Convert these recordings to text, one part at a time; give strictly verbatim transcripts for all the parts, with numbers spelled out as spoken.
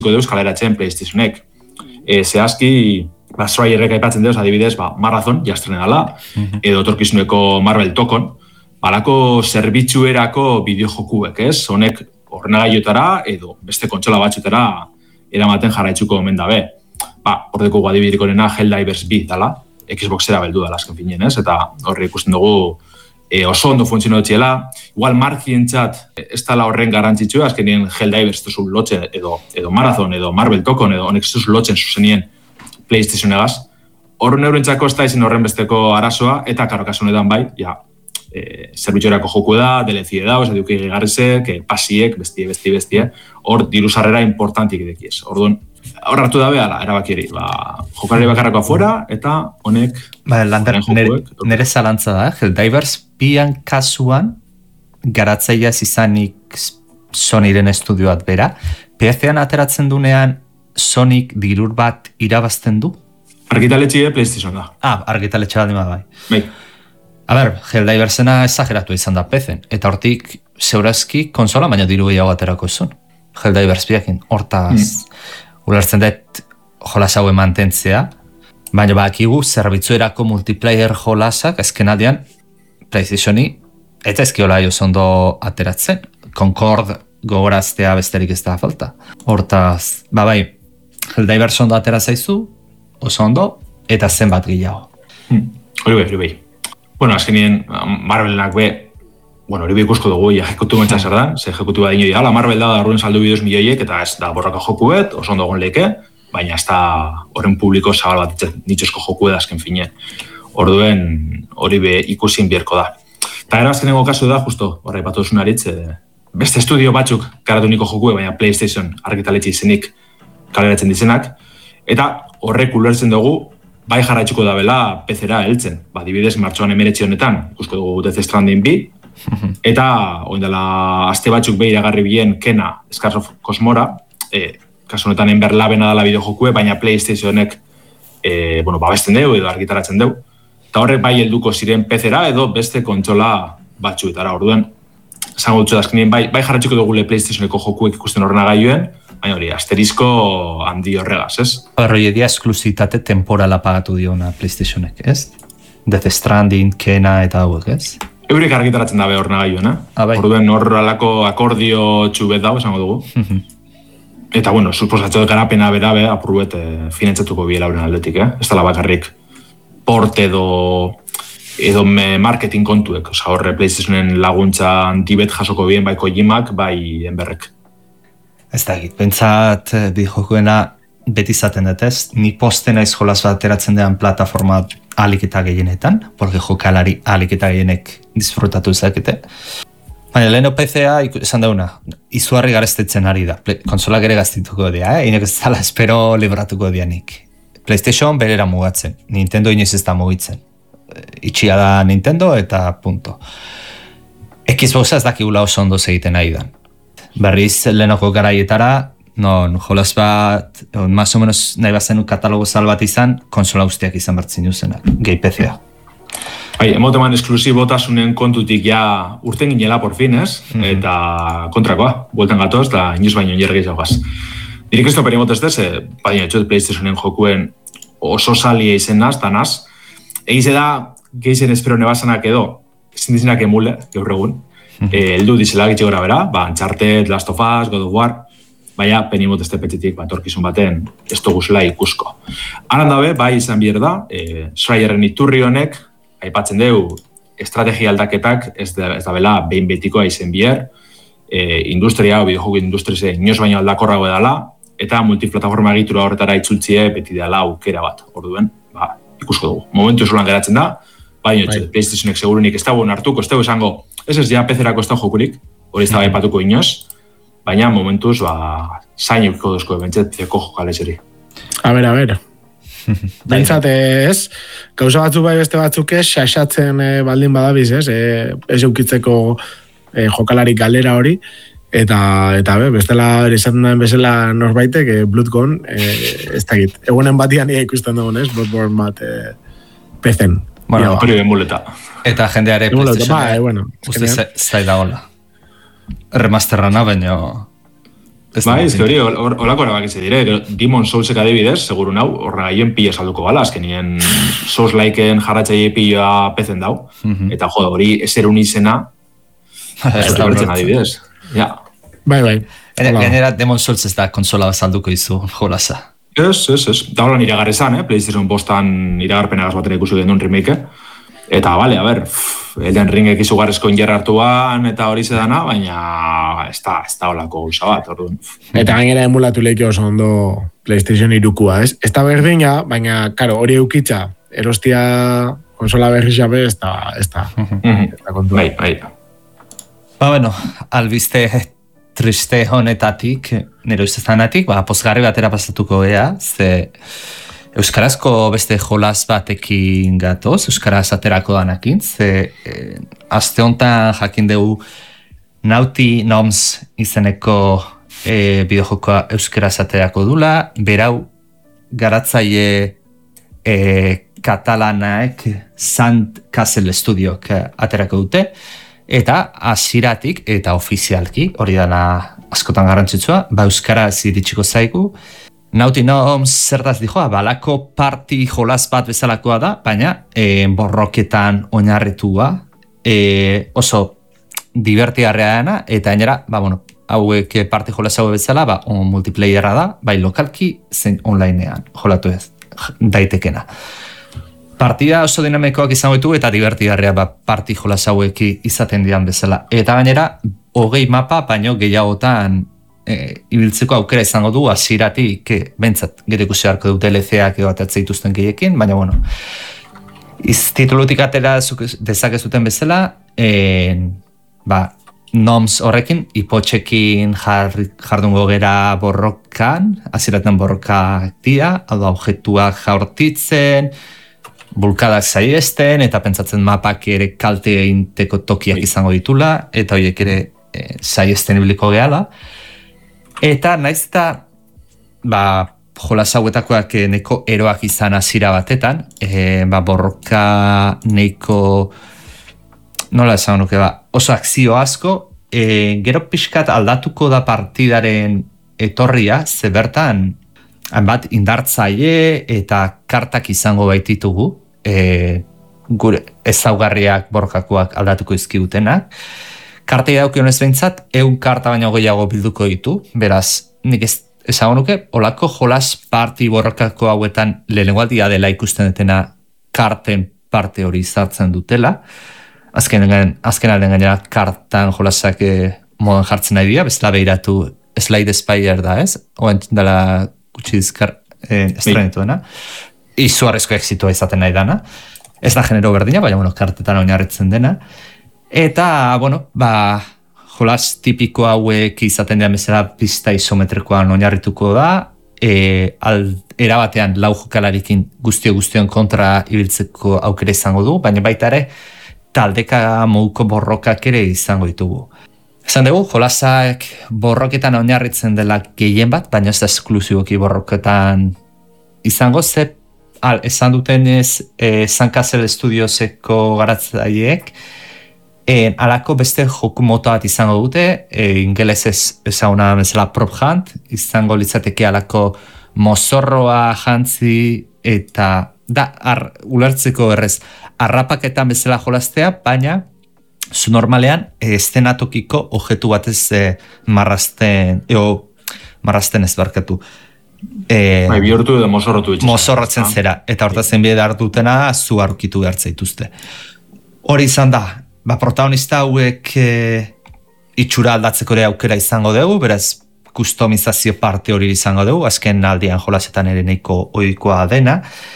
deuz kaleratzen PlayStationek. E, zehazki, ba, Schreierrek aipatzen deuz, adibidez, ba, Marathon, jastren dela, mm-hmm. edo torkizuneko Marvel Tokon, balako zerbitzuerako bideojokuek, ez? Honek ordenagailuetara edo beste kontsola batzutara eramaten jarraitzuko omen dabe. Ba, hordeko adibiderik onena Helldivers bi dela, Xboxera beldu dela azken finean, ez? Eta horre ikusten dugu e, oso ondo funtzionatziela. Igual markientzat ez dela horren garrantzitsua, azkenien Helldivers duzu lotzen edo, edo Marathon edo Marvel Tokon edo honek zuz lotzen zuzenien PlayStationegaz. Hor neurentzako ez da izin horren besteko arazoa, eta karo kasunetan bai, ja, e, zerbitzuerako joku da, D L C da, oza, diuki gigarrizek, pasiek, bestie, bestie, bestie, hor diruzarrera importantik edekiez. Orduan, hor hartu dabe, ala, erabakieri, ba, jokalari bakarrako afuera, eta honek... Ba, Lander, nere, nere zalantza da, Helldivers pian kasuan, garatzaiaz izanik Sonyren estudioat bera, P C-an ateratzen dunean Sonic dirur bat irabazten du? Argitaletxe PlayStation da. Ah, argitaletxe bat dima bai. Bai. A ber, Helldiversena exageratu izan da P C-en, eta hortik zeurazki konsola, baina diru gehiago aterako zuen. Helldivers biakin, hortaz... Mm. Ulertzen dut jolas haue mantentzea, baina bakigu zerbitzuerako multiplayer jolasak ezken aldean PlayStationi eta ezkiola oso ondo ateratzen. Concord gogoraztea besterik ez da falta. Hortaz, ba bai, Helldivers ondo atera zaizu, oso ondo, eta zenbat gehiago. Hmm. Hori bai, hori bai. Bueno, azkenien Marvelenak be, bueno, hori bai ikusko dugu, ejekutu mentza zer da, ze ejekutu bat ino ala, Marvel da darruen saldu bideoz milioiek, eta ez da borraka joku bet, oso ondo egon leke, baina ez da horren publiko zabal bat nitxosko joku da azken fine. Orduen hori be ikusin bierko da. Eta era azkenengo kasu da, justo, horra ipatu duzun aritz, e, beste estudio batzuk karatu niko joku, baina PlayStation argitaletxe izenik kaleratzen dizenak, eta horrek ulertzen dugu, bai jarraitzuko da bela P C-ra heltzen. Ba, dibidez, martxoan emeretzi honetan, ikusko dugu Death Stranding bi, eta oindela aste batzuk behi iragarri bien Kena, Scars of Cosmora, e, kasu honetan enberlabena dela bideojokue, baina PlayStationek e, bueno, babesten deu edo argitaratzen deu. Eta horrek bai helduko ziren P C-ra edo beste kontsola batzuetara. Orduan, esango dutxo da azkenien, bai, bai jarratxiko dugule PlayStationeko jokuek ikusten horrena gaioen, baina hori, asterisko handi horregaz, ez? Horroi edia esklusitate temporala pagatu diona PlayStationek, ez? Death Stranding, Kena eta hauek, ez? Eurek argitaratzen dabe horna gaioen, eh? Ah, bai. Orduen hor alako akordio txubet dago, esango dugu. Eta, bueno, suposatxo garapena berabe, apurruet eh, finantzatuko biela horren aldetik, eh? Ez dala bakarrik port edo, edo me marketing kontuek. Osa, horre PlayStationen laguntza antibet jasoko bien bai Kojimak, bai enberrek. Ez da egit, pentsat di jokuena beti izaten dut ez, ni posten naiz jolaz bat ateratzen dean plataforma alik eta gehienetan, porque jokalari alik eta gehienek disfrutatu zakete. Baina leheno P C-a esan dauna, izugarri garestetzen ari da, konsolak ere gaztituko dira, eh? Inek ez dala espero libratuko dianik. PlayStation berera mugatzen, Nintendo inoiz ez da mugitzen. Itxia da Nintendo eta punto. Xboxa ez dakigula oso ondo egiten ari da. Berriz lehenoko garaietara, non jolas bat, más o menos nahi bazen katalogo zal bat izan, konsola guztiak izan bertzen juzenak, gehi P C-a. Bai, emoteman esklusibotasunen kontutik ja urten ginela por fin, ez? Mm-hmm. Eta kontrakoa, bueltan gatoz, eta inoz baino niergeiz jaugaz. Dirik ez toperi motez dez, baina etxot PlayStationen jokuen oso salia izenaz, tanaz. Egize da, geizen espero nebazanak edo, ezin dizenak emule, gaur egun. Mm-hmm. Eldu dizela gitxe gora bera, ba, Uncharted, Last of Us, God of War, baina penimot este petxetik bat orkizun baten ez duguzela ikusko. Aran dabe, bai izan bier da, e, Schreierren iturri honek, aipatzen deu, estrategia aldaketak ez da, ez da bela behin betikoa izen bier, e, industria, bideojoku industrize inoz baino aldakorrago edala, eta multiplataforma egitura horretara itzultzie beti dela aukera bat. Orduen, ba, ikusko dugu. Momentu esolan geratzen da, baina bai. PlayStationek segurunik ez dagoen hartuko, ez dago esango, ez ez ja P C-erako ez da jokurik, hori ez da baipatuko inoz, baina momentuz, ba, zain eukiko duzko, bentzet P C-ko jokaleseri. A ber, a ber. Bentzat ez, gauza batzuk bai beste batzuk ez, xaxatzen eh, baldin badabiz ez, eh, ez eukitzeko eh, jokalarik galera hori, eta, eta be, bestela esaten den bezala norbaitek, eh, Bloodgone, eh, ez dakit, egunen batian ia ikusten dugun ez, Bloodborne bat eh, P C-en. Bueno, hori emuleta. Eta jendeare PlayStation ba, eh, bueno, uste zai da hola. Remasterrana, baina Bai, ez hori, holako erabakitze dire, Demon Soulsek adibidez, seguru nau, horra gaien pila salduko gala, azkenien Souls-liken jarratzaile pila pezen dau, eta jo, hori eserun izena, ez da bertzen adibidez. Ja. Bai, bai. Gainera, Demon Souls ez da konsola salduko izu jolasa. Ez, ez, ez. Da holan iragarri zan, eh? PlayStation bostan iragarpenagaz batera ikusi gendun remake. Eta, bale, a ber, Elden Ringek izugarrizko ingerra hartuan eta hori zedana, baina ez da, ez da holako gauza bat, orduan. Eta gainera emulatu lehiki oso ondo PlayStation irukua, ez? Ez da berdina, baina, karo, hori eukitza, erostia konsola berri xabe, ez da, ez da, ez da kontua. Bai, bai. Ba, bueno, albiste triste honetatik, nire ustezanatik, ba, pozgarri batera pasatuko ea, ze euskarazko beste jolas batekin gatoz, euskaraz aterako danakin, ze eh, aste honetan jakin dugu Naughty Noms izeneko eh, bideojokoa euskaraz aterako dula, berau garatzaile eh, katalanaek Sand Castle Studiok aterako dute, eta hasieratik eta ofizialki, hori dana askotan garrantzitsua, ba euskaraz iritsiko zaigu. Naughty Noms zertaz dijoa, balako party jolas bat bezalakoa da, baina e, borroketan oinarritua, e, oso divertigarria dena, eta gainera, ba, bueno, hauek party jolas hau bezala, ba, on multiplayerra da, bai lokalki zein onlinean jolatu ez daitekena. Partida oso dinamikoak izango ditu eta divertigarria ba, party jolas hauek izaten dian bezala. Eta gainera, hogei mapa, baino gehiagotan e, ibiltzeko aukera izango du, hasieratik, bentsat, gero ikusi beharko du D L C-ak egotatzea dituzten gehiekin, baina, bueno, iz titulutik atera dezakezuten bezala, e, ba, Noms horrekin, ipotxekin jardungo gera borrokan, hasieraten borroka dia, hau objektuak jaurtitzen, bulkadak saiesten, eta pentsatzen mapak ere kalte eginteko tokiak izango ditula, eta horiek ere e, saiesten ibiliko gehala. Eta naiz eta ba, jolas hauetakoak neko eroak izan hasiera batetan, e, ba, borroka neko, nola esan nuke, ba, oso akzio asko, e, gero pixkat aldatuko da partidaren etorria, ze bertan bat indartzaile eta kartak izango baititugu, e, gure ezaugarriak borkakoak aldatuko izkigutenak. Kartei daukionez behintzat, egun karta baino gehiago bilduko ditu, beraz, nik ez esango nuke, olako jolas parti borrokako hauetan lehenengoaldia dela ikusten dutena karten parte hori izartzen dutela. Azken, azken alden gainera kartan jolasak e, modan jartzen nahi dira, bezala behiratu Slide Spire da, ez? Oen dela gutxi dizkar eh, estrenetuena. Izugarrizko exitoa izaten nahi dana. Ez da genero berdina, baina, bueno, kartetan oinarritzen dena. Eta, bueno, ba, jolas tipiko hauek izaten dira bezala pista isometrikoan oinarrituko da, e, al, erabatean lau jokalarikin guztio-guztion kontra ibiltzeko aukera izango du, baina baita ere, taldeka moduko borrokak ere izango ditugu. Esan dugu, jolasak borroketan oinarritzen dela gehien bat, baina ez da esklusiboki borroketan izango, ze al, esan duten ez e, Sand Castle Studioseko garatzaileek, e, alako beste joku moto bat izango dute, e, ingelesez ezaguna bezala prop hunt, izango litzateke alako mozorroa jantzi eta da, ar, ulertzeko errez, arrapaketan bezala jolastea, baina zu normalean estenatokiko objektu batez e, marrasten, eo, marrasten ez barkatu. E, bai, bihurtu edo mozorrotu itxesan. Mozorratzen ah. zera, eta hortazen bide hartutena zu aurkitu behar zaituzte. Hori izan da, ba, protagonista hauek e, itxura aldatzeko ere aukera izango dugu, beraz, kustomizazio parte hori izango dugu, azken aldian jolasetan ere nahiko ohikoa dena,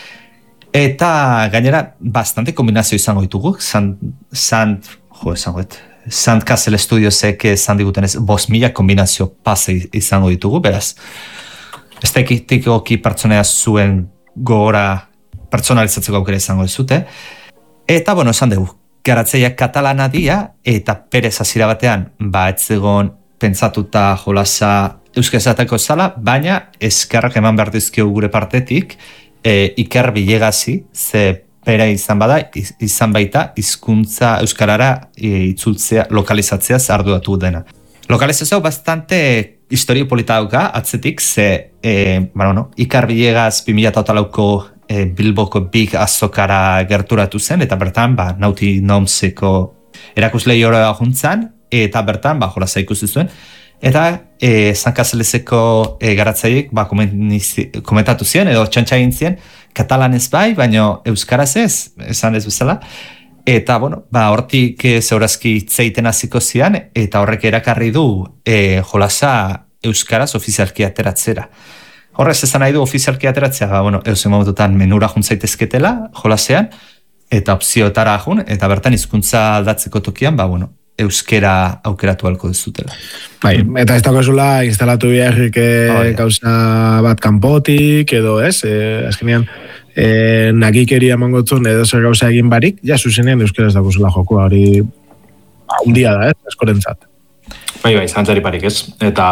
eta gainera, bastante kombinazio izango ditugu, Sand, Sand, jo, esango et, Sand Castle Studiosek esan diguten ez, bost mila kombinazio pase izango ditugu, beraz, ez tekitikoki pertsonea zuen gogora pertsonalizatzeko aukera izango dizute. Eta, bueno, esan dugu, garatzeiak katalana dia, eta perez hasiera batean, ba, etzegon pentsatuta jolasa euskazatako zala, baina eskerrak eman behar dizkio gure partetik, e, Iker Bilegazi, ze bera izan bada, izan baita, hizkuntza euskarara e, itzultzea, lokalizatzeaz arduratu dena. Lokalizazio bastante historio polita dauka, atzetik, ze, e, bueno, Ikar Villegas bi mila lauko e, Bilboko Big Azokara gerturatu zen, eta bertan, ba, Naughty Gnomeseko erakuslei hori juntzan, eta bertan, ba, jolasa ikusi zuen, eta e, Zankazelezeko e, garatzaiek ba, komentatu ziren, edo txantxa egin ziren, katalanez bai, baina euskaraz ez, esan ez bezala, eta, bueno, ba, hortik e, zeurazki itzeiten hasiko zian, eta horrek erakarri du e, jolasa euskaraz ofizialki ateratzera. Horrez esan nahi du ofizialki ateratzea, ba, bueno, eusen momentutan menura juntzaitezketela jolasean, eta opzioetara jun, eta bertan hizkuntza aldatzeko tokian, ba, bueno, euskera aukeratu halko dezutela. Bai, eta ez dakozula instalatu biharrik oh, gauza bat kanpotik, edo ez, eh, azkenean, eh, nagikeria mangotzun edo zer gauza egin barik, ja zuzenean euskera ez dakozula jokua, hori hundia da, ez, eskorentzat. Bai, bai, zantzari parik ez, eta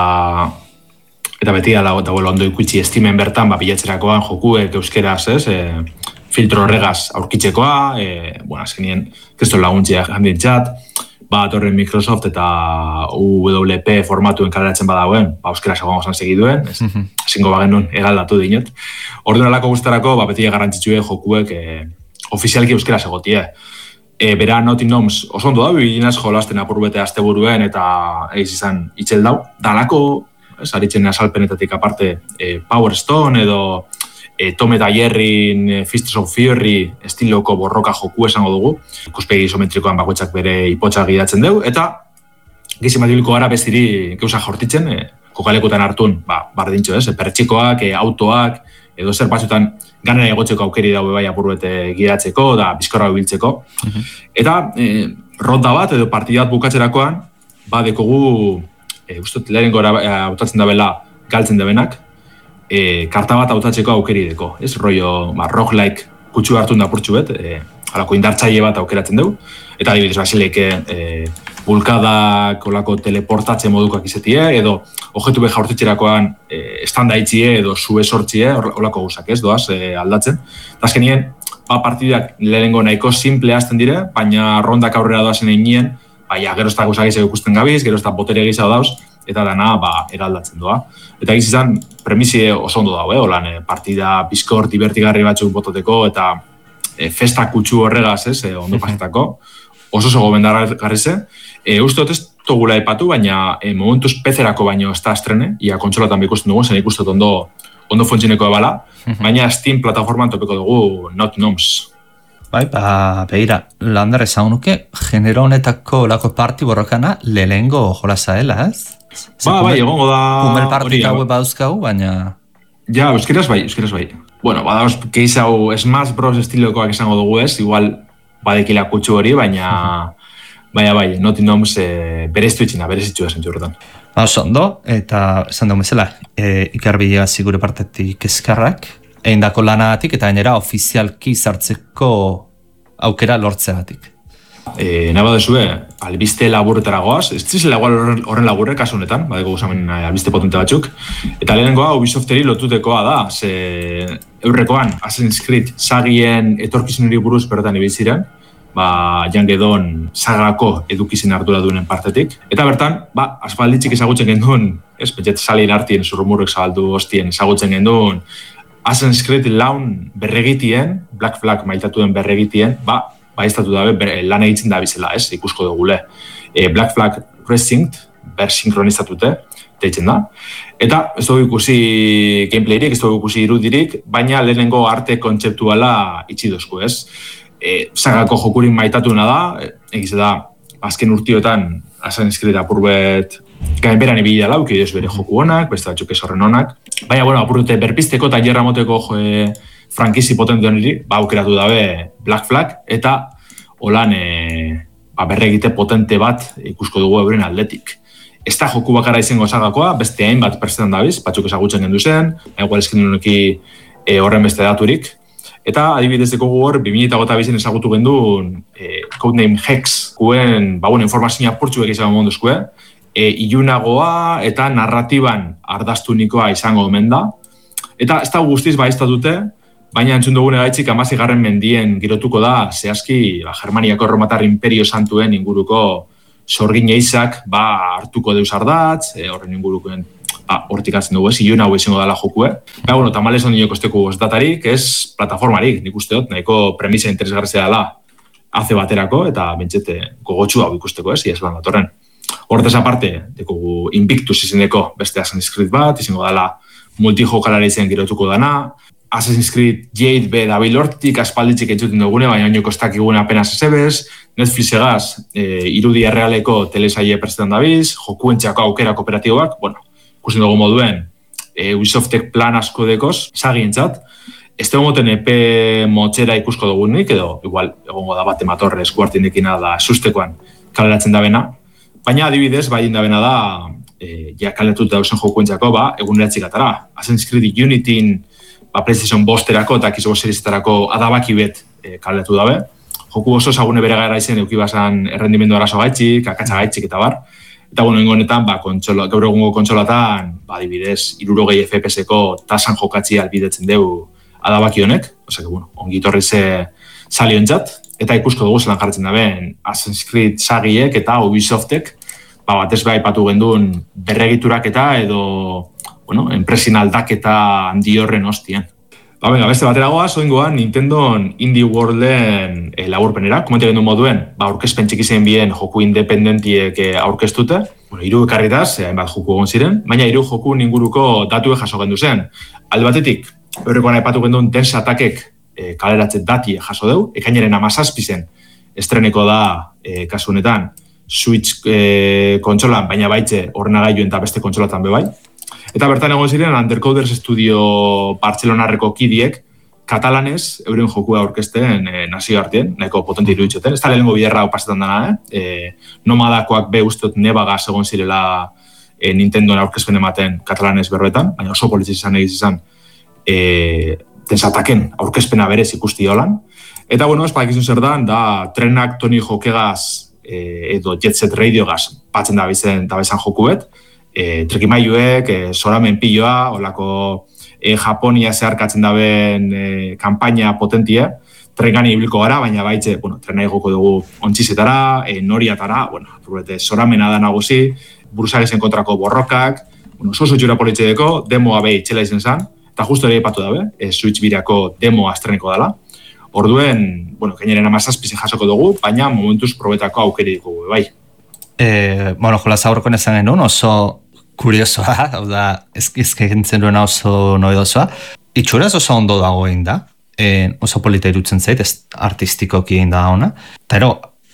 eta beti da dagoela ondo ikutsi estimen bertan, ba, bilatzerakoan jokuek euskeraz, ez, eh, filtro horregaz aurkitzekoa, eh, bueno, azkenien, kesto laguntzia jandintzat, ba, torren Microsoft eta U W P formatuen kaleratzen badauen, ba, euskera segoan gozan segiduen, ez, mm-hmm. zingo bagenun egaldatu dinot. Orduan alako guztarako, ba, beti garrantzitsue jokuek e, ofizialki euskera segotie. E, bera Naughty Gnomes oso ondo da, bilinaz jolasten apurbete azte buruen eta eiz izan itxel dau. Da alako, ez, aritzen azalpenetatik aparte, e, Power Stone edo E, Tom eta Jerryn e, Fists of Fury estiloko borroka joku esango dugu. Ikuspegi isometrikoan bakoitzak bere ipotxa gidatzen dugu, eta gizimatiliko gara bestiri geuza jortitzen, e, kokalekutan hartun, ba, bardintxo ez, e, pertsikoak, e, autoak, edo zer batzutan ganera egotzeko aukeri daue bai apurbete gidatzeko, da bizkorra biltzeko. Mm-hmm. Eta e, ronda bat edo partidat bukatzerakoan, ba, dekogu, e, ustot, lehen gora hautatzen e, dabela galtzen debenak, E, karta bat hautatzeko aukeri deko, ez? Rollo, ba, roguelike kutsu hartun da purtsu bet, e, alako indartzaile bat aukeratzen dugu, eta adibidez basileke e, bulkadak olako teleportatze modukoak izetie, edo objektu beha hortitzerakoan e, estanda itxie edo zue sortzie, olako guzak ez, doaz e, aldatzen. Eta azkenien, ba, partidak lehenengo nahiko simple azten dire, baina rondak aurrera doazen einien, baina gero ez da guzak izan ikusten gabiz, gero ez da botere gizau dauz, eta dana ba, eraldatzen doa. Eta egiz izan, premisie oso ondo dago, eh? Olan, eh, partida bizkor, divertigarri batzuk bototeko, eta eh, festa kutsu horregaz, ez, eh, ondo pasetako, oso oso gomendargarri ze. E, uste dut ez togula epatu, baina e, momentuz pezerako baino ez da estrene, ia kontsolatan ikusten dugu, zen ikustot ondo, ondo funtzioneko ebala, baina Steam plataforman topeko dugu Naughty Gnomes. Bai, ba, behira, landar esan nuke, genero honetako lako parti borrokana lehengo jolazaela, ez? Ba, bai, egongo da... Kumel partik hau bauzkau, baina... Ja, euskeraz bai, euskeraz bai. Bueno, badauz, keiz hau Smash Bros. Estilokoak esango dugu ez, igual badekila kutsu hori, baina... Baina bai, Naughty Gnomes e, bereztu itxina, berezitxu da zentzu horretan. Ba, oso ondo, eta esan dugu bezala, e, Ikar Villegas gure partetik eskarrak, eindako lanagatik eta gainera ofizialki sartzeko aukera lortzeagatik. E, nahi badezue, albiste laburretara goaz, ez zizela igual horren laburre kasu honetan, badeko guzamen albiste potente batzuk, eta lehenengoa Ubisofteri lotutekoa da, ze eurrekoan Assassin's Creed sagien etorkizunari buruz bertan ibiltziren, ba, jangedon sagako edukizin ardura duenen partetik, eta bertan, ba, aspalditzik ezagutzen genduen, ez, petxet salien artien, zurrumurrek zabaldu hostien ezagutzen genduen, Assassin's Creed laun berregitien, Black Flag maitatuen berregitien, ba, ba ez datu dabe lan egitzen da bizela, ez, ikusko dugule. E, Black Flag Resynced, ber sinkronizatute, deitzen da. Eta ez dugu ikusi gameplayrik, ez dugu ikusi irudirik, baina lehenengo arte kontzeptuala itxi dozku, ez. E, sagako jokurin maitatuna da, egize da, azken urtiotan, Assassin's Creed apurbet gainberan ibila lauk, edoz bere joku honak, beste batzuk ez horren honak. Baina, bueno, apurrute berpisteko eta jerra moteko joe, frankizi potente honiri, ba, aukeratu dabe Black Flag, eta holan e, ba, berregite potente bat ikusko dugu euren atletik. Ez da joku bakara izango sagakoa, beste hainbat pertsetan dabiz, batzuk ezagutzen gendu zen, egual eskin dunuki e, horren beste daturik. Eta adibidez dekogu hor, bi mila hogeita bian ezagutu gendun e, Codename Hex, kuen, ba, bueno, informazioa portzuek izango monduzkue, e, ilunagoa eta narratiban ardaztunikoa izango omen da. Eta ez da guztiz baizta dute, baina entzun dugune gaitzik amazigarren mendien girotuko da, zehazki, ba, Germaniako Erromatar Imperio Santuen inguruko sorgin eizak ba, hartuko deus ardatz, e, horren ingurukoen ba, hortik atzen dugu, ez, ion hau izango dela jokue. Baina, bueno, tamales ondino kosteko ez datarik, ez plataformarik, nik uste dut, nahiko premisa interesgarrizea dela haze baterako, eta bentsete gogotxu hau ikusteko, ez, iaz lan datorren. Hortez aparte, dekogu Invictus izeneko beste Assassin's Creed bat, izango dela multijokalari zen girotuko dana, Assassin's Creed Jade be dabil hortik, aspalditzik entzuten dugune, baina oinoko estak igune apenas ezebez, Netflix egaz, e, irudi errealeko telesaie prestetan dabiz, jokuentxako aukera kooperatiboak, bueno, ikusten dugu moduen, e, Ubisoftek plan asko dekoz, sagientzat, ez dugu moten epe motxera ikusko dugunik, edo, igual, egongo da bat ematorre eskuartindekina da sustekoan kaleratzen da bena, baina adibidez, bai indabena da, e, ja kaletuta dauzen jokuentzako, ba, eguneratzik atara. Assassin's Creed Unityn, ba, PlayStation bosterako eta Xbox Seriesetarako adabaki bet e, kaletu dabe. Joku oso zagune bere gara izen eukibazan errendimendu arazo gaitxik, akatsa gaitxik eta bar. Eta bueno, ingonetan, ba, kontsola, gaur egungo kontsolatan, ba, adibidez, irurogei F P S-eko tasan jokatzi albidetzen deu adabaki honek, osea, bueno, ongi torri ze saliontzat, eta ikusko dugu zelan jartzen daben Assassin's Creed sagiek eta Ubisoftek, ba, batez bai aipatu genduen berregiturak eta edo, bueno, enpresin aldaketa handi horren hostien. Ba, venga, beste batera goaz, oingoan Nintendo Indie Worlden e, laburpenera, komente gendu moduen, ba, aurkezpen txikizen bien joku independentiek e, aurkeztute, bueno, hiru ekarritaz, hainbat joku egon ziren, baina hiru joku inguruko datue jaso gendu zen. Alde batetik, horrekoan aipatu genduen Tense Attackek e, kaleratzen dati jaso deu, ekainaren amazazpi zen estreneko da e, kasu honetan Switch e, kontsolan, baina baitze ordenagailuen eta beste kontsolatan bebai. Eta bertan egon ziren Undercoders Studio Bartzelonarreko kidiek katalanez euren jokua aurkezten e, nazio artean, nahiko potente iruditxoten. Ez da lehenengo biderra hau pasetan dana, eh? E, nomadakoak be usteot nebagaz egon zirela e, Nintendoen aurkezpen ematen katalanez berroetan, baina oso politzi izan egiz izan e, Tense Attacken aurkezpena berez ikusti holan. Eta, bueno, espak izun zer da, da trenak Tony Hawkegaz e, edo Jet Set Radiogaz batzen da bizen, da bizan joku bet, e, trekimaiuek, e, soramen piloa, olako e, Japonia zeharkatzen daben e, kampaina potentia, trenan ibiliko gara, baina baitze, bueno, trena igoko dugu ontxizetara, e, noriatara, bueno, probete, soramena da nagusi, buruzagezen kontrako borrokak, bueno, oso txura politxedeko, demoa behi txela izen zan, eta justo ere ipatu dabe, e, Switch birako demoa estreneko dela. Orduen, bueno, kainaren amazazpizen jasoko dugu, baina momentuz probetako aukeri dugu, bai. E, bueno, jolaz aurreko nezan genuen oso kuriosoa, hau da, ezke gintzen duena oso noedosoa. Itxuraz oso ondo dagoen da, e, oso polita irutzen zait, ez artistikoki egin da ona. Pero,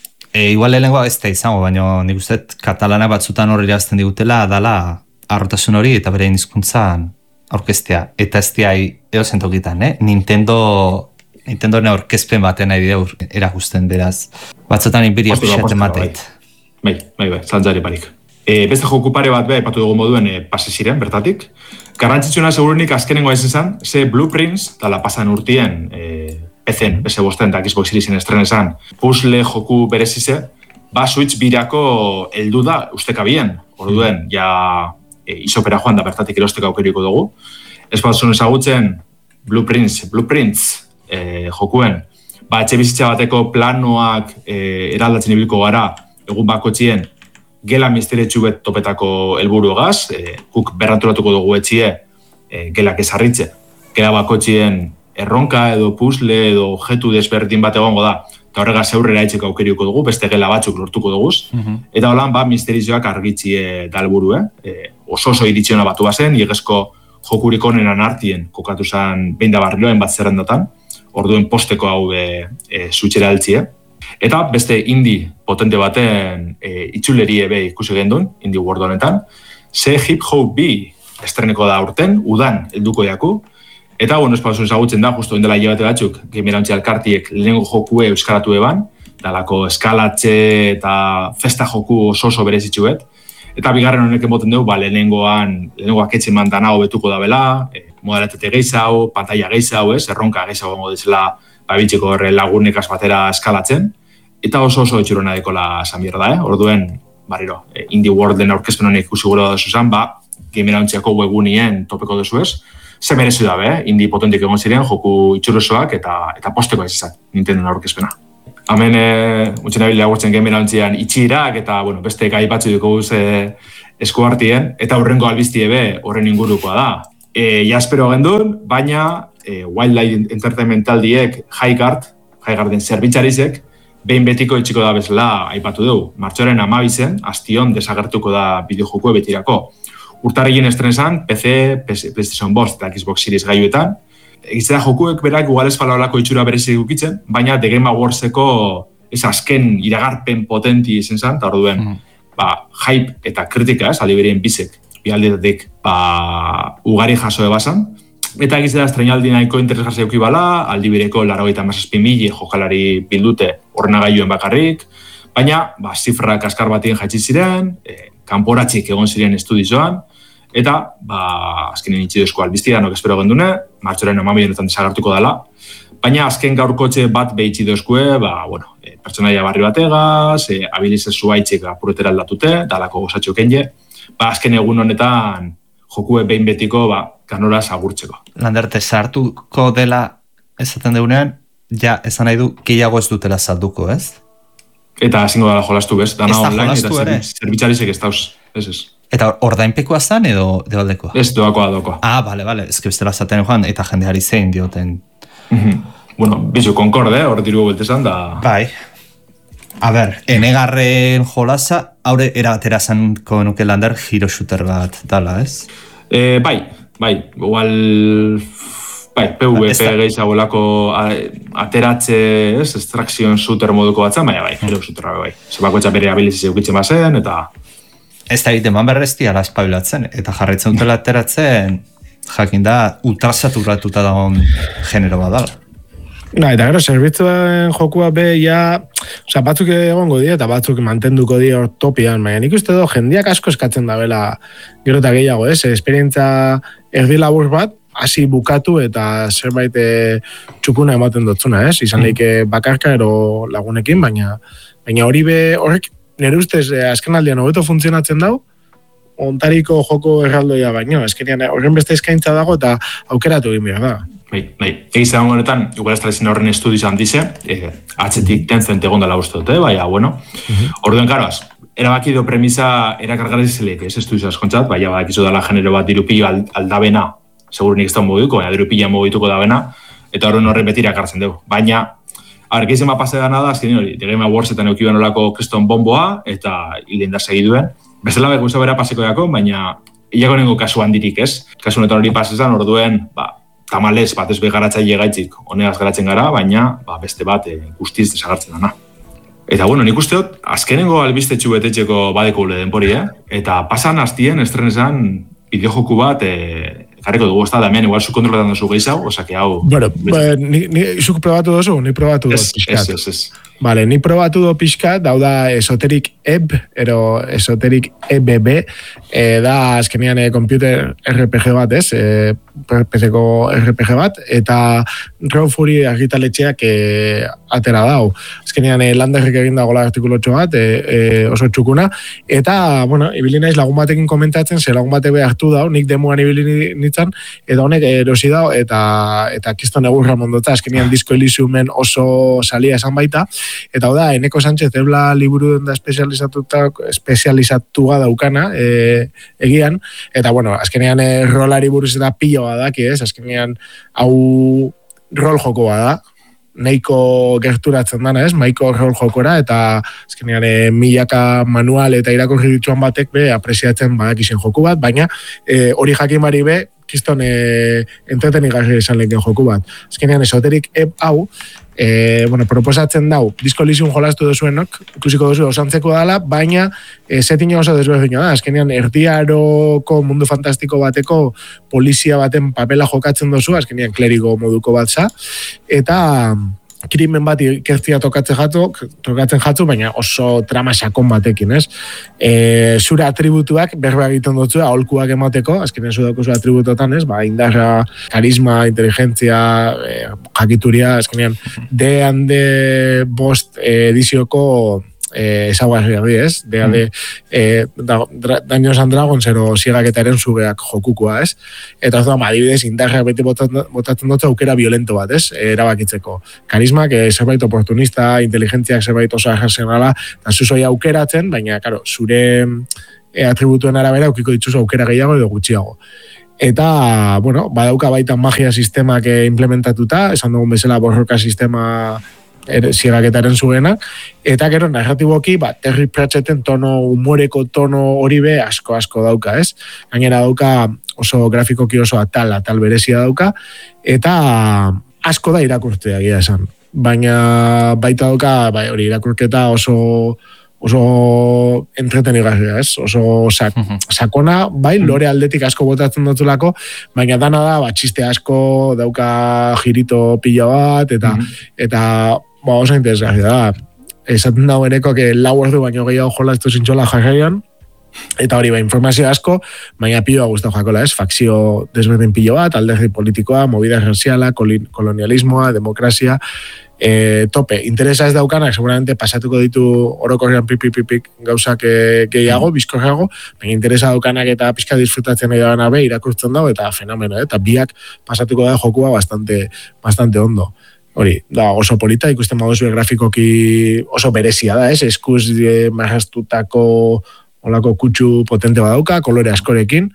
e, igual lehenengoa ez da izango, baina nik uste katalana batzutan horri irazten digutela, dala arrotasun hori eta bere hizkuntzan aurkeztea. Eta ez diai edo zentokitan, eh? Nintendo... Nintendo aurkezpen baten nahi dira erakusten beraz. Batzotan inbiria pixat emateit. Bai, bai, bai, zantzari parik. E, beste joku pare bat beha ipatu dugu moduen e, pase ziren, bertatik. Garrantzitsuna segurunik azkenengoa ez izan, ze Blueprints, tala pasan urtien, e, P C-en, P S bosten eta Xbox Seriesen estrenesan, puzzle joku berezize, ba Switch birako heldu da ustekabien. Orduen, ja e, isopera joan da bertatik erosteko aukeriko dugu. Ez bat zuen ezagutzen, Blueprints, Blueprints, E, jokuen, ba, etxe bizitza bateko planoak e, eraldatzen ibiliko gara, egun bakotxien gela misteretsu bet topetako helburu egaz, e, guk berraturatuko dugu etxie e, gelak ezarritze. Gela bakotxien erronka edo puzzle edo objetu desberdin bat egongo da, eta horregaz aurrera etxeko aukeriuko dugu, beste gela batzuk lortuko duguz, mm-hmm. Eta holan, ba, misterizioak argitzie da helburu, eh? E, oso oso iritziona batu bazen, iegezko jokurik onenan artien kokatu zen behin da barriloen bat zerrendatan, orduen posteko hau e, e, zutxera altzie. Eta beste indie potente baten e, itxulerie be ikusi gendun, Indie World honetan, ze Hip Hop B estreneko da urten, udan helduko jaku. Eta, bueno, espazun ezagutzen da, justo indela hilabete batzuk, gamerauntzi alkartiek lehenengo jokue euskaratu eban, dalako eskalatxe eta festa joku oso oso berezitxuet. Eta bigarren honek emoten dugu, ba, lehenengoan, lehenengoak etxe mandana hobetuko da bela, e, modalitate gehiago, pantalla gehiago, ez, erronka gehiago gongo dizela, ba, bitxeko horre lagunekaz batera eskalatzen, eta oso oso etxurona dekola esan bierda, eh? Orduen, barriro, e, Indie Worlden aurkezpen honek ikusi gure da zuzan, ba, gamerauntziako webgunien topeko duzu ez, ze merezu dabe, eh? Indie potentik egon ziren, joku itxurosoak eta, eta posteko ez izan, Nintendo aurkezpena. Hemen, e, mutxen abile agurtzen gamerauntzian itxirak, eta, bueno, beste gai batzu duko guz, e, eskuartien, eta hurrengo albiztie be horren ingurukoa da. E, jaspero gendun, baina e, Wildlife Entertainment taldiek Highguard, Highgarden zerbitzarizek, behin betiko itxiko da bezala aipatu dugu. Martxoaren amabizen, astion desagertuko da bideojoko betirako. Urtarrien estrenesan, P C, PlayStation bost eta Xbox Series gaiuetan. Egitzera jokuek berak igual ez falolako itxura berezik ukitzen, baina The Game Awardseko ez azken iragarpen potenti izen zan, eta orduen, mm. ba, hype eta kritika, ez, aldi berien bizek, bialdetatik, ba, ugari jaso ebazan. Eta egitzera estrenaldi nahiko interesgarri euki bala, aldi bereko laurogeita hamazazpi mila jokalari bildute ordenagailuen bakarrik, baina, ba, zifrak askar batien jaitsi ziren, e, kanporatzik egon ziren estudizoan, eta, ba, azkenen itxidozko albiztia, nok espero gendune, martxoren amabilen honetan desagartuko dela, baina azken gaurkotxe bat behitxidozkue, ba, bueno, e, pertsonaia barri bategaz, e, abilizez zuaitxik apurretera aldatute, dalako gozatxo kenje, ba, azken egun honetan jokue behin betiko, ba, ganora agurtzeko. Landerte, sartuko dela esaten deunean, ja, esan nahi du, gehiago ez dutela salduko, ez? Eta zingo dela jolastu, bez? Dana online, eta zerbitzarizek ez dauz, ez ez. Eta ordainpekoa zan edo debaldekoa? Ez, doakoa, doakoa. Ah, bale, bale, ez que bestela zaten joan, eta jendeari zein dioten. Mm-hmm. Bueno, bizu, konkorde, hor diru beltezan, da... Bai. A ber, enegarren jolasa, haure erabatera zanko nuke Lander hero shooter bat dala, ez? E, bai, bai, igual... Bai, P V P gehiagolako ateratze, ez, extraction shooter moduko batzan, baina bai, hero shooter bai. Zebako etxa bere abilizizio ukitzen bazen, eta... Ez da egiten man berrezti ala espabilatzen, eta jarraitzen dutela ateratzen, jakin da, ultrasaturatuta dagoen genero bat dala. Na, eta gero, zerbitzuen jokua be, ja, oza, batzuk egongo dira, eta batzuk mantenduko dira topian, baina nik uste do, jendiak asko eskatzen da bela, gero eta gehiago, ez, esperientza erdi labur bat, hasi bukatu eta zerbait e, txukuna ematen dotzuna, ez, izan leike bakarka ero lagunekin, baina baina hori be, horrek, nire ustez, azken aldean hobeto funtzionatzen dau, ontariko joko erraldoia baino, azkenean horren beste eskaintza dago eta aukeratu egin behar da. Bai, bai. Egizan honetan, igual ez talezin horren estudiz handize, eh, atzetik tentzen egon dela uste dute, baina, bueno. Uh-huh. Orduen, karoaz, erabaki do premisa erakargarri zelek, ez estudiz askontzat, baina badakizu dela genero bat dirupillo aldabena, segurunik ez da mogituko, baina dirupilla mogituko dabena, eta horren horren beti irakartzen dugu. Baina, argeizen bat pase dana da, azken hori, The Game Awards-etan eukiben olako kriston bomboa, eta hilen da segiduen. Bezala behar guztu bera paseko dako, baina hilako nengo kasu handirik, ez? Kasu honetan hori pasezan, orduen, ba, tamalez bat ez begaratzaile gaitzik honegaz garatzen gara, baina ba, beste bat e, guztiz desagartzen dana. Eta bueno, nik uste dut, azkenengo albistetxu betetxeko badeko gule denpori, eh? Eta pasan hastien estrenesan bideojoku bat e, jarriko dugu, ez da, da hemen igual zu kontroletan duzu gehiago, osake hau... Bueno, ba, ni, ni, izuk probatu dozu, ni probatu dozu pixkat. Ez, ez, ez. Vale, ni probatu do pixkat, dau da Esoteric Ebb, ero Esoteric E B B, e, da azkenean e, computer R P G bat, ez? E, P C-ko R P G bat, eta Raw Fury argitaletxeak e, atera dau. Azkenean e, Landerrek egin dagoela artikulotxo bat, e, e, oso txukuna, eta, bueno, ibili naiz lagun batekin komentatzen, ze lagun batek be hartu dau, nik demuan ibili nintzen, eta honek erosi dau, eta, eta kiston egurra mondotza, azkenean Disco Elysiumen oso salia esan baita, eta hau da, Eneko Sánchez ebla liburu da espezializatua daukana, e, egian, eta bueno, azkenean e, rolari buruz eta piloa daki, ez? Azkenean hau rol jokoa da, nahiko gerturatzen dana, ez? Maiko rol jokora, eta azkenean e, milaka manual eta irakurri dituan batek be apresiatzen badakizien joku bat, baina e, hori jakin bari be, kiston e, entretenigarri esan lehen joku bat. Azkenean Esoteric Ebb hau, E, bueno, proposatzen dau, Disco Elysium jolastu duzuenok, ikusiko duzu osantzeko dala, baina e, setina oso desberdina da. Azkenean, erdiaroko mundu fantastiko bateko polizia baten papela jokatzen duzu, azkenean kleriko moduko bat za, eta krimen bat ikertzia tokatzen jatu, tokatzen jatu, baina oso trama sakon batekin, ez? E, zure atributuak berba egiten dutzu, aholkuak emateko, azkenean zu dauko zu atributotan, ez? Ba, indarra, karisma, inteligentzia, e, jakituria, azkenean, de hande bost edizioko eh, ezaguarri erdi, ez? De hande, eh, da, Dungeons and Dragons ero ziegaketaren zugeak jokukoa, ez? Eta ez da, adibidez, indarrak beti botatzen dutza aukera violento bat, ez? E, erabakitzeko. Karismak, eh, zerbait oportunista, inteligentziak zerbait oso arrazionala, eta zuzoi aukeratzen, baina, karo, zure e, atributuen arabera eukiko dituz aukera gehiago edo gutxiago. Eta, bueno, badauka baita magia sistemak implementatuta, esan dugun bezala borroka sistema er, zigaketaren zuena, eta gero narratiboki, ba, Terry Pratchetten tono, humoreko tono hori be asko-asko dauka, ez? Gainera dauka oso grafikoki oso atal, atal berezia dauka, eta asko da irakurtzea gira esan. Baina baita dauka, bai, hori irakurketa oso oso entretenigarria, ez? Oso sak, sakona, bai, lore aldetik asko botatzen dutulako, baina dana da, ba, txiste asko, dauka girito pila bat, eta, eta ba, oso interesgarria da. Esaten dago eneko, que lau ordu baino gehiago jolaztu zintxola jarraian, eta hori, ba, informazio asko, baina pilo guztau jakola, ez? Fakzio desberdin pilo bat, alderdi politikoa, movida raziala, kolonialismoa, demokrazia, E, tope, interesa ez daukanak seguramente pasatuko ditu orokorrean pipipipik gauzak e, gehiago, bizkorreago, baina interesa daukanak eta pizka disfrutatzen nahi dagoena be, irakurtzen dago eta fenomeno, eh? Eta biak pasatuko da jokua bastante, bastante ondo. Hori, da oso polita, ikusten baduzu grafikoki oso berezia da, ez? Eskuz e, marrastutako olako kutsu potente badauka, kolore askorekin,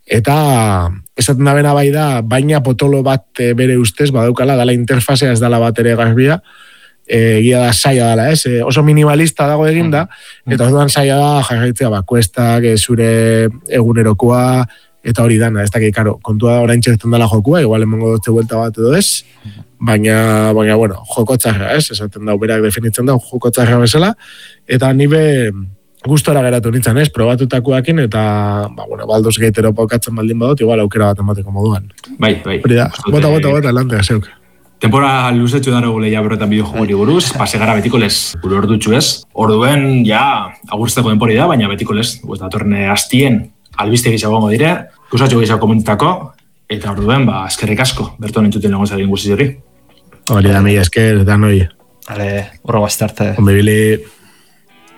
eta esaten da bena bai da, baina potolo bat e, bere ustez badaukala, dala interfazea ez dala bat ere garbia, egia da saia dala, ez? E, oso minimalista dago eginda, eta orduan saia da jarraitzea bakuestak, e, zure egunerokoa, eta hori dana, ez dakit, karo, kontua da orain txertzen dala jokua, igual emango dutze buelta bat edo ez, baina, baina, bueno, jokotzarra, ez? Esaten da, berak definitzen da, jokotzarra bezala, eta nibe gustora geratu nintzen, ez, probatutakoakin, eta, ba, bueno, Baldur's Gate ero paukatzen baldin badut, igual aukera bat emateko moduan. Bai, bai. Da, bota, bota, bota, lante, zeuk. Tempora luzetxu dara gule ja berroetan bideojogori buruz, pase gara betiko lez, gure ordutxu ez. Orduen, ja, agurtzeko denpori da, baina betiko lez, pues, datorne hastien, albiste gizago gongo dire, kusatxo gizago komentako, eta orduen, ba, eskerrik asko, berto nintuten lagun zaren guzti hori. Hori da, mi esker, da noi. Ale, horro bastarte. Onde bili.